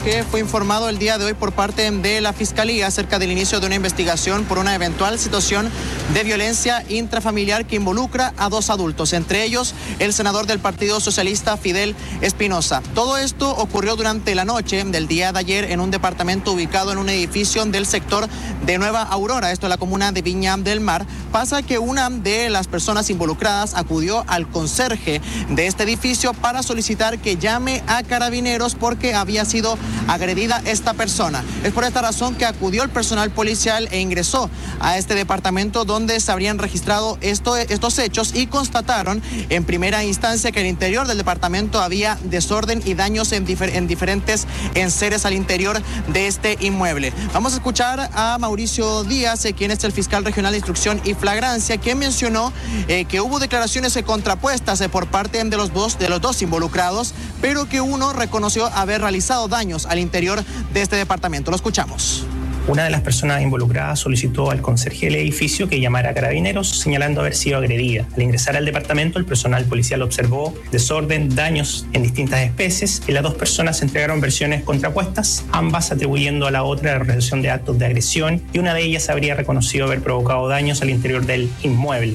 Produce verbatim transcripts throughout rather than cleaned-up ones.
que fue informado el día de hoy por parte de la Fiscalía acerca del inicio de una investigación por una eventual situación de violencia intrafamiliar que involucra a dos adultos, entre ellos el senador del Partido Socialista, Fidel Espinosa. Todo esto ocurrió durante la noche del día de ayer en un departamento ubicado en un edificio del sector de Nueva Aurora, esto es la comuna de Viña del Mar. Pasa que una de las personas involucradas acudió al conserje de este edificio para solicitar que llame a Carabineros porque había sido agredida esta persona. Es por esta razón que acudió el personal policial e ingresó a este departamento donde se habrían registrado esto, estos hechos y constataron en primera instancia que al interior del departamento había desorden y daños en, difer en diferentes enseres al interior de este inmueble. Vamos a escuchar a Mauricio Díaz, eh, quien es el fiscal regional de instrucción y flagrancia, quien mencionó eh, que hubo declaraciones eh, contrapuestas eh, por parte de los dos de los dos involucrados, pero que uno reconoció haber realizado daños al interior de este departamento. Lo escuchamos. Una de las personas involucradas solicitó al conserje del edificio que llamara a Carabineros, señalando haber sido agredida. Al ingresar al departamento, el personal policial observó desorden, daños en distintas especies y las dos personas entregaron versiones contrapuestas, ambas atribuyendo a la otra la realización de actos de agresión, y una de ellas habría reconocido haber provocado daños al interior del inmueble.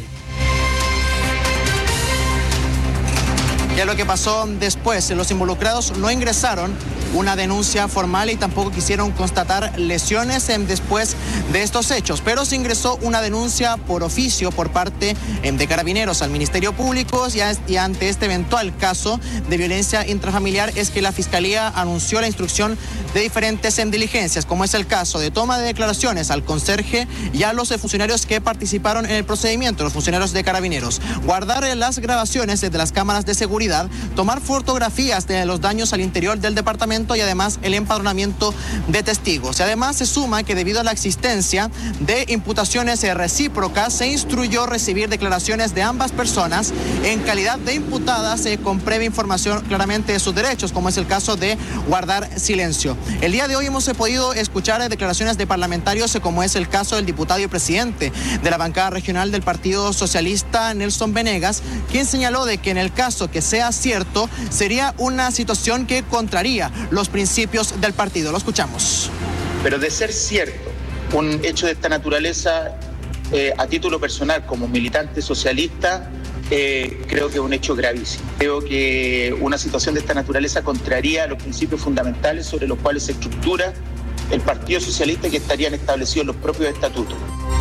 Ya lo que pasó después, los involucrados no ingresaron una denuncia formal y tampoco quisieron constatar lesiones en después de estos hechos, pero se ingresó una denuncia por oficio por parte de Carabineros al Ministerio Público y, a, y ante este eventual caso de violencia intrafamiliar es que la Fiscalía anunció la instrucción de diferentes en diligencias, como es el caso de toma de declaraciones al conserje y a los funcionarios que participaron en el procedimiento, los funcionarios de Carabineros, guardar las grabaciones de las cámaras de seguridad, tomar fotografías de los daños al interior del departamento y además el empadronamiento de testigos. Y además se suma que debido a la existencia de imputaciones recíprocas se instruyó recibir declaraciones de ambas personas en calidad de imputadas eh, con previa información claramente de sus derechos, como es el caso de guardar silencio. El día de hoy hemos eh, podido escuchar eh, declaraciones de parlamentarios eh, como es el caso del diputado y presidente de la bancada regional del Partido Socialista, Nelson Venegas, quien señaló de que en el caso que sea cierto sería una situación que contraría los principios del partido. Lo escuchamos. Pero de ser cierto un hecho de esta naturaleza, eh, a título personal como militante socialista, eh, creo que es un hecho gravísimo. Creo que una situación de esta naturaleza contraría los principios fundamentales sobre los cuales se estructura el Partido Socialista y que estarían establecidos en los propios estatutos.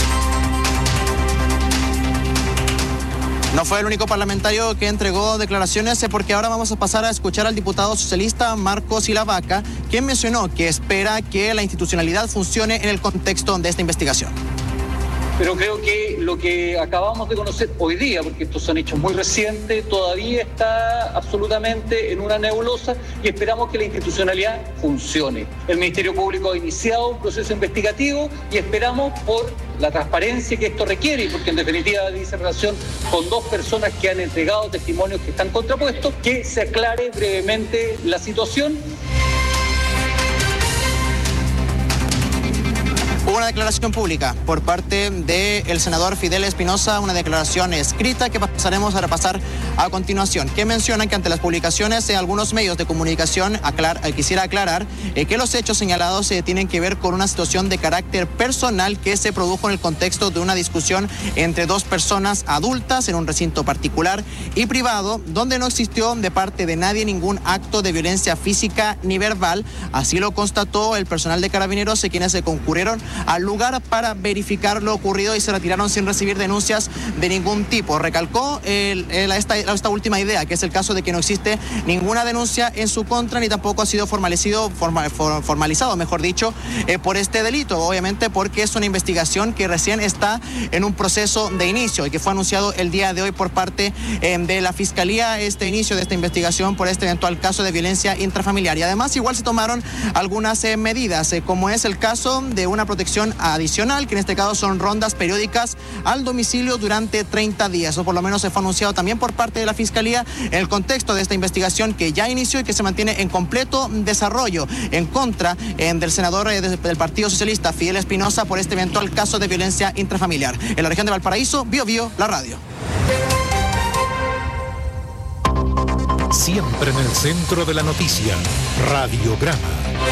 No fue el único parlamentario que entregó declaraciones, porque ahora vamos a pasar a escuchar al diputado socialista Marcos Silavaca, quien mencionó que espera que la institucionalidad funcione en el contexto de esta investigación. Pero creo que lo que acabamos de conocer hoy día, porque estos son hechos muy recientes, todavía está absolutamente en una nebulosa y esperamos que la institucionalidad funcione. El Ministerio Público ha iniciado un proceso investigativo y esperamos por la transparencia que esto requiere, porque en definitiva dice relación con dos personas que han entregado testimonios que están contrapuestos, que se aclare brevemente la situación. Hubo una declaración pública por parte del senador Fidel Espinosa, una declaración escrita que pasaremos a repasar a continuación, que menciona que ante las publicaciones de algunos medios de comunicación, aclar, eh, quisiera aclarar eh, que los hechos señalados eh, tienen que ver con una situación de carácter personal que se produjo en el contexto de una discusión entre dos personas adultas en un recinto particular y privado, donde no existió de parte de nadie ningún acto de violencia física ni verbal. Así lo constató el personal de Carabineros, eh, quienes se concurrieron al lugar para verificar lo ocurrido y se retiraron sin recibir denuncias de ningún tipo. Recalcó el, el, esta, esta última idea, que es el caso de que no existe ninguna denuncia en su contra ni tampoco ha sido formalizado, formal, formalizado, mejor dicho, eh, por este delito, obviamente porque es una investigación que recién está en un proceso de inicio y que fue anunciado el día de hoy por parte eh, de la Fiscalía, este inicio de esta investigación por este eventual caso de violencia intrafamiliar. Y además igual se tomaron algunas eh, medidas, eh, como es el caso de una protección adicional, que en este caso son rondas periódicas al domicilio durante treinta días, o por lo menos se fue anunciado también por parte de la Fiscalía en el contexto de esta investigación que ya inició y que se mantiene en completo desarrollo en contra eh, del senador eh, del Partido Socialista, Fidel Espinosa, por este eventual caso de violencia intrafamiliar. En la región de Valparaíso, Bio Bio, la radio. Siempre en el centro de la noticia, Radiograma.